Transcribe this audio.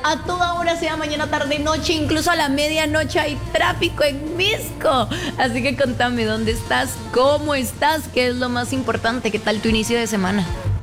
a toda hora, sea mañana, tarde, noche, incluso a la medianoche hay tráfico en Misco. Así que contame dónde estás, cómo estás, qué es lo más importante, qué tal tu inicio de semana.